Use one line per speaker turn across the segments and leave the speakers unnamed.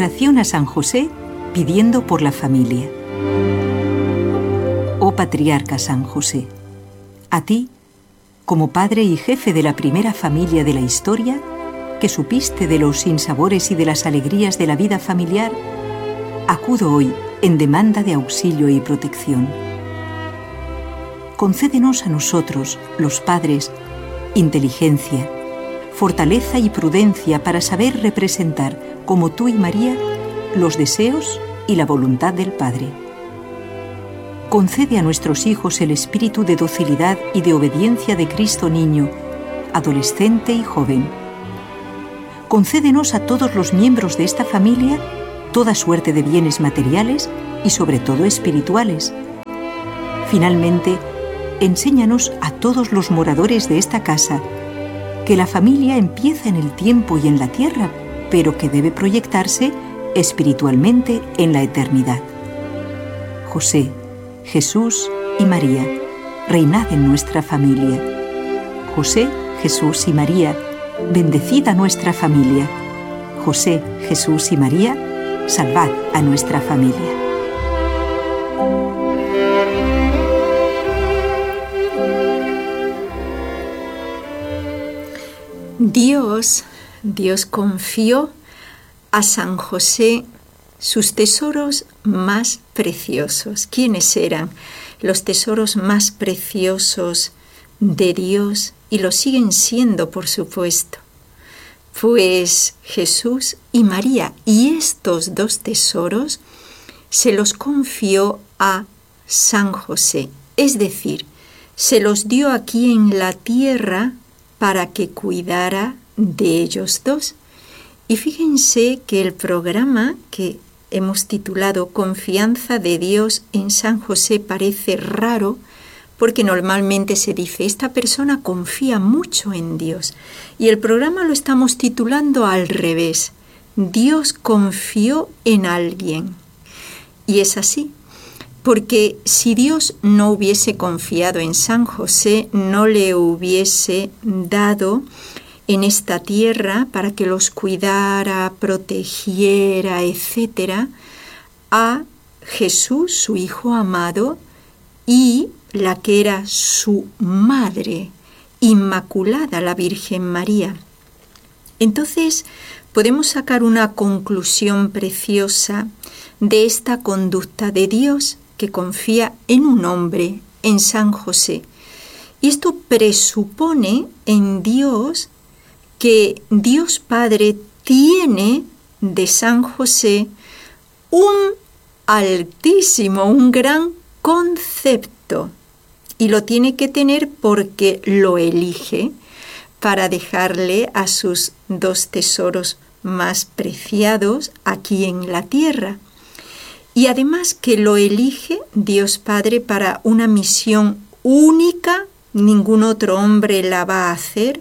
Oración a San José pidiendo por la familia. Oh Patriarca San José, a ti, como padre y jefe de la primera familia de la historia, que supiste de los sinsabores y de las alegrías de la vida familiar, acudo hoy en demanda de auxilio y protección. Concédenos a nosotros, los padres, inteligencia, fortaleza y prudencia para saber representar, como tú y María, los deseos y la voluntad del Padre. Concede a nuestros hijos el espíritu de docilidad y de obediencia de Cristo niño, adolescente y joven. Concédenos a todos los miembros de esta familia toda suerte de bienes materiales y sobre todo espirituales. Finalmente, enséñanos a todos los moradores de esta casa que la familia empieza en el tiempo y en la tierra, pero que debe proyectarse espiritualmente en la eternidad. José, Jesús y María, reinad en nuestra familia. José, Jesús y María, bendecid a nuestra familia. José, Jesús y María, salvad a nuestra familia.
Dios confió a San José sus tesoros más preciosos. ¿Quiénes eran los tesoros más preciosos de Dios? Y lo siguen siendo, por supuesto. Pues Jesús y María. Y estos dos tesoros se los confió a San José. Es decir, se los dio aquí en la tierra para que cuidara de ellos dos. Y fíjense que el programa que hemos titulado Confianza de Dios en San José parece raro, porque normalmente se dice, esta persona confía mucho en Dios. Y el programa lo estamos titulando al revés. Dios confió en alguien. Y es así, porque si Dios no hubiese confiado en San José, no le hubiese dado en esta tierra para que los cuidara, protegiera, etc., a Jesús, su Hijo amado, y la que era su madre, Inmaculada, la Virgen María. Entonces, podemos sacar una conclusión preciosa de esta conducta de Dios que confía en un hombre, en San José. Y esto presupone en Dios que Dios Padre tiene de San José un altísimo, un gran concepto. Y lo tiene que tener porque lo elige para dejarle a sus dos tesoros más preciados aquí en la tierra. Y además que lo elige Dios Padre para una misión única, ningún otro hombre la va a hacer,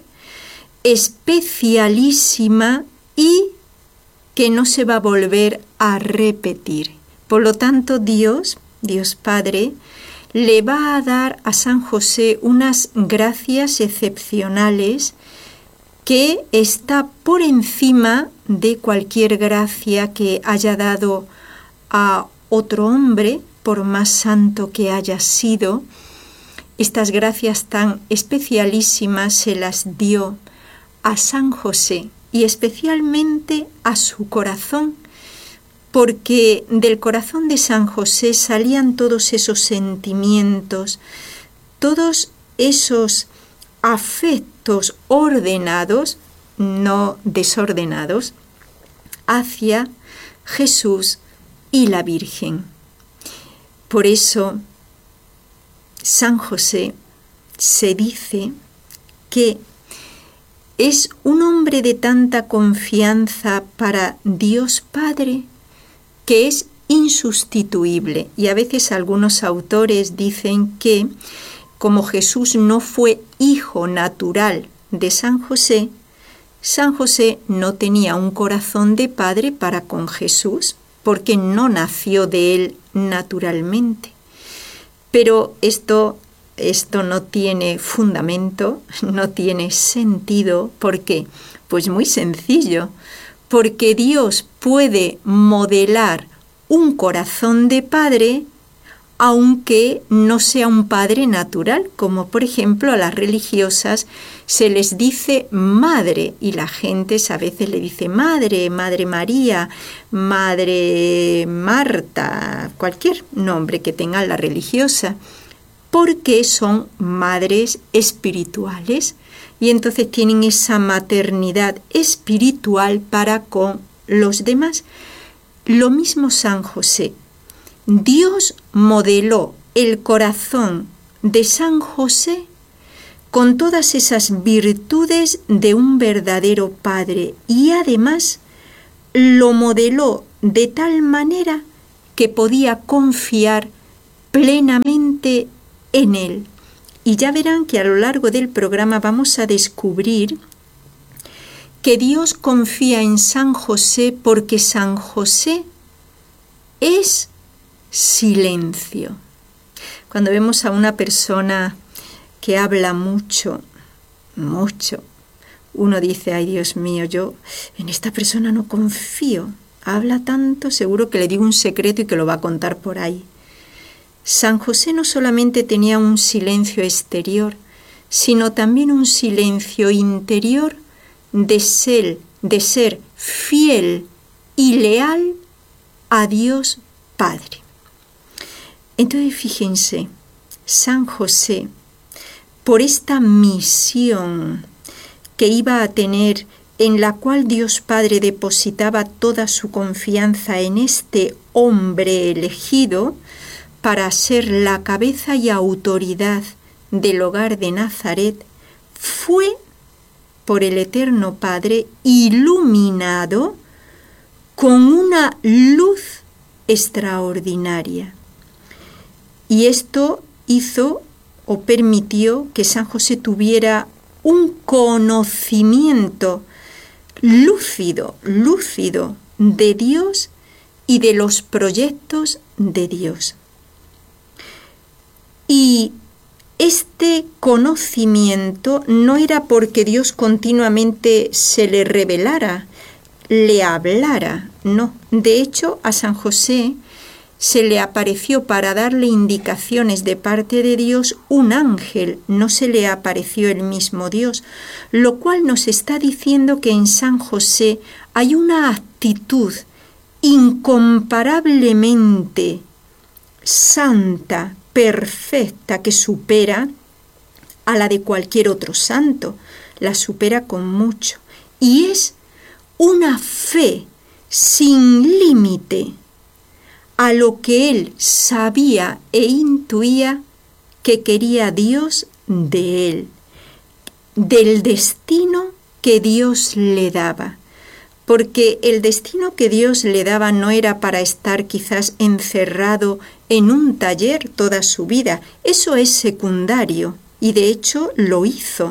especialísima y que no se va a volver a repetir. Por lo tanto, Dios Padre, le va a dar a San José unas gracias excepcionales que está por encima de cualquier gracia que haya dado a otro hombre, por más santo que haya sido. Estas gracias tan especialísimas se las dio a San José y especialmente a su corazón, porque del corazón de San José salían todos esos sentimientos, todos esos afectos ordenados, no desordenados, hacia Jesús y la Virgen. Por eso, San José se dice que es un hombre de tanta confianza para Dios Padre que es insustituible. Y a veces algunos autores dicen que, como Jesús no fue hijo natural de San José no tenía un corazón de padre para con Jesús, porque no nació de él naturalmente. Pero esto no tiene fundamento, no tiene sentido. ¿Por qué? Pues muy sencillo, porque Dios puede modelar un corazón de padre, aunque no sea un padre natural, como por ejemplo a las religiosas se les dice madre y la gente a veces le dice madre, madre María, madre Marta, cualquier nombre que tenga la religiosa, porque son madres espirituales y entonces tienen esa maternidad espiritual para con los demás. Lo mismo San José. Dios modeló el corazón de San José con todas esas virtudes de un verdadero padre y además lo modeló de tal manera que podía confiar plenamente en él. Y ya verán que a lo largo del programa vamos a descubrir que Dios confía en San José porque San José es silencio. Cuando vemos a una persona que habla mucho, uno dice, ay Dios mío, yo en esta persona no confío. Habla tanto, seguro que le digo un secreto y que lo va a contar por ahí. San José no solamente tenía un silencio exterior, sino también un silencio interior de ser fiel y leal a Dios Padre. Entonces fíjense, San José, por esta misión que iba a tener, en la cual Dios Padre depositaba toda su confianza en este hombre elegido para ser la cabeza y autoridad del hogar de Nazaret, fue por el Eterno Padre iluminado con una luz extraordinaria. Y esto hizo o permitió que San José tuviera un conocimiento lúcido de Dios y de los proyectos de Dios. Y este conocimiento no era porque Dios continuamente se le revelara, le hablara, no. De hecho, a San José se le apareció para darle indicaciones de parte de Dios un ángel, no se le apareció el mismo Dios, lo cual nos está diciendo que en San José hay una actitud incomparablemente santa, perfecta, que supera a la de cualquier otro santo, la supera con mucho, y es una fe sin límite a lo que él sabía e intuía que quería Dios de él, del destino que Dios le daba. Porque el destino que Dios le daba no era para estar quizás encerrado en un taller toda su vida. Eso es secundario y de hecho lo hizo.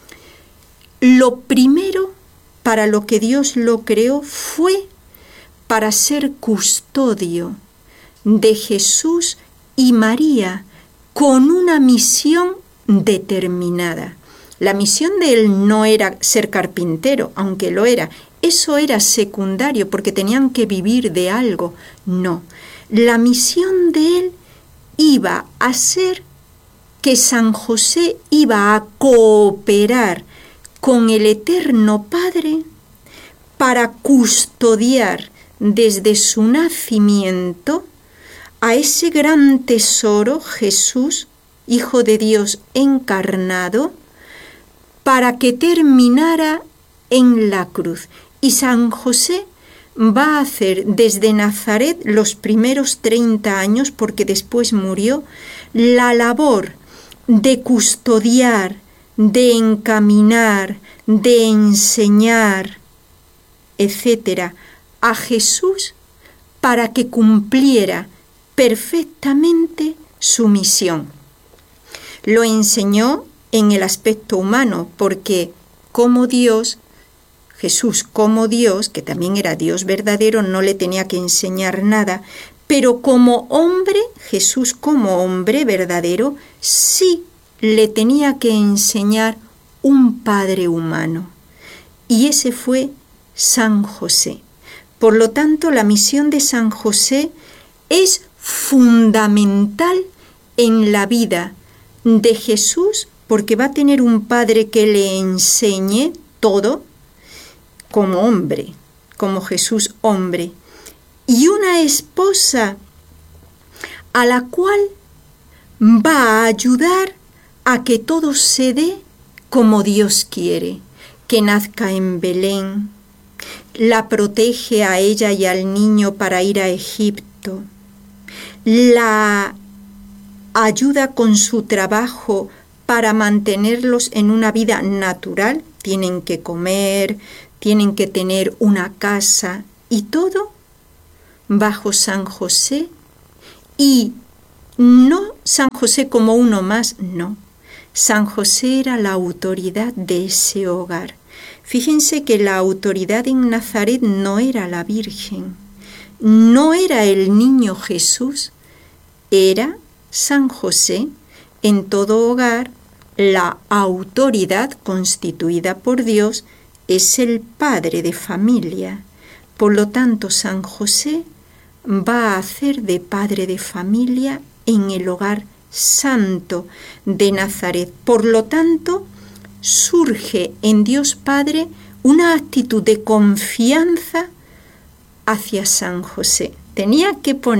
Lo primero para lo que Dios lo creó fue para ser custodio de Jesús y María con una misión determinada. La misión de él no era ser carpintero, aunque lo era. Eso era secundario porque tenían que vivir de algo. No, la misión de él iba a ser que San José iba a cooperar con el Eterno Padre para custodiar desde su nacimiento a ese gran tesoro, Jesús, Hijo de Dios encarnado, para que terminara en la cruz. Y San José va a hacer desde Nazaret los primeros 30 años, porque después murió, la labor de custodiar, de encaminar, de enseñar, etcétera, a Jesús para que cumpliera perfectamente su misión. Lo enseñó en el aspecto humano, porque como Dios, Jesús como Dios, que también era Dios verdadero, no le tenía que enseñar nada, pero como hombre, Jesús como hombre verdadero, sí le tenía que enseñar un Padre humano. Y ese fue San José. Por lo tanto, la misión de San José es fundamental en la vida de Jesús, porque va a tener un padre que le enseñe todo como hombre, como Jesús hombre, y una esposa a la cual va a ayudar a que todo se dé como Dios quiere, que nazca en Belén, la protege a ella y al niño para ir a Egipto, la ayuda con su trabajo para mantenerlos en una vida natural, tienen que comer, tienen que tener una casa y todo bajo San José, y no San José como uno más, no. San José era la autoridad de ese hogar. Fíjense que la autoridad en Nazaret no era la Virgen, no era el niño Jesús, era San José. En todo hogar, la autoridad constituida por Dios es el padre de familia. Por lo tanto, San José va a hacer de padre de familia en el hogar santo de Nazaret. Por lo tanto, surge en Dios Padre una actitud de confianza hacia San José. Tenía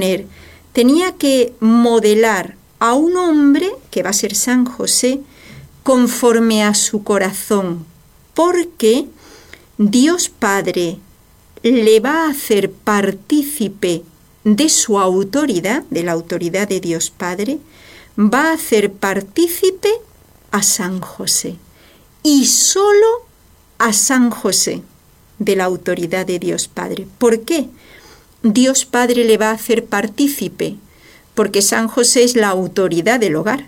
que modelar a un hombre, que va a ser San José, conforme a su corazón, porque Dios Padre le va a hacer partícipe de su autoridad, de la autoridad de Dios Padre, va a hacer partícipe a San José, y solo a San José, de la autoridad de Dios Padre. ¿Por qué Dios Padre le va a hacer partícipe? Porque San José es la autoridad del hogar,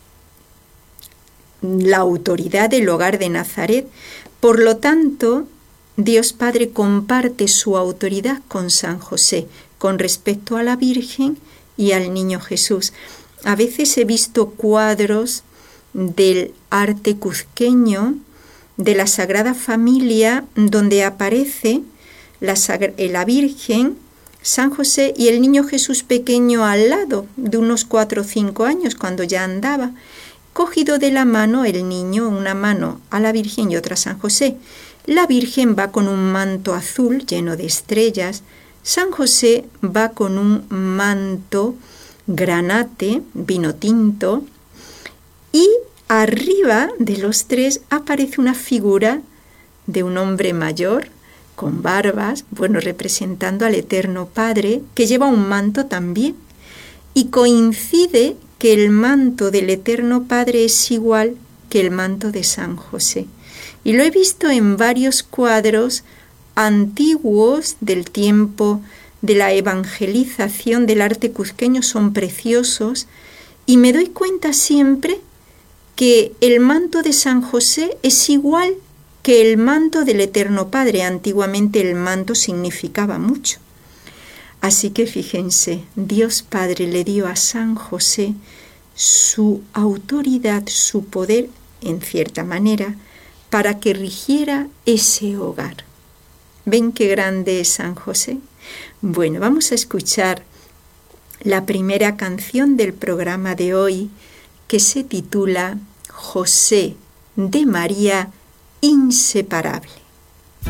la autoridad del hogar de Nazaret. Por lo tanto, Dios Padre comparte su autoridad con San José, con respecto a la Virgen y al niño Jesús. A veces he visto cuadros del arte cuzqueño, de la Sagrada Familia, donde aparece la Virgen, San José y el niño Jesús pequeño al lado, de unos 4 o 5 años, cuando ya andaba, cogido de la mano el niño, una mano a la Virgen y otra a San José. La Virgen va con un manto azul lleno de estrellas, San José va con un manto granate, vino tinto, y arriba de los tres aparece una figura de un hombre mayor, con barbas, representando al Eterno Padre, que lleva un manto también. Y coincide que el manto del Eterno Padre es igual que el manto de San José. Y lo he visto en varios cuadros antiguos del tiempo de la evangelización del arte cuzqueño, son preciosos, y me doy cuenta siempre que el manto de San José es igual que el manto del Eterno Padre. Antiguamente el manto significaba mucho. Así que fíjense, Dios Padre le dio a San José su autoridad, su poder, en cierta manera, para que rigiera ese hogar. ¿Ven qué grande es San José? Bueno, vamos a escuchar la primera canción del programa de hoy, que se titula José de María, inseparable.